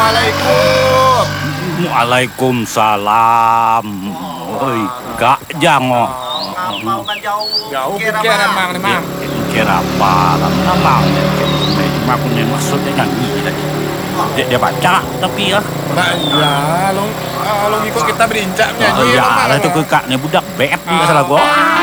Assalamualaikum. Waalaikumsalam. Oi, Kak Jango. Ngapau kan jauh. Jauh Kira pikir bang. emang nih, Mang. Kira apa? Namang cuma aku nih maksudnya nyanyi tadi. Dia baca tapi ya. Nah, iya, lo ngikut kita berincak Oh nyanyi iya, emang, lah itu Mang. ke Kak nih budak bet enggak salah gua.